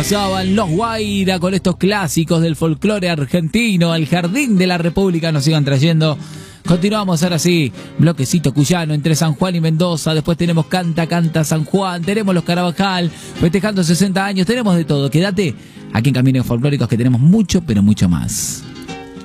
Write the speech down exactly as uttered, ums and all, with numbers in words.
Pasaban los Guaira con estos clásicos del folclore argentino, el Jardín de la República nos sigan trayendo. Continuamos ahora sí, bloquecito cuyano entre San Juan y Mendoza, después tenemos Canta, Canta San Juan, tenemos los Carabajal, festejando sesenta años, tenemos de todo. Quédate aquí en Caminos Folclóricos que tenemos mucho, pero mucho más.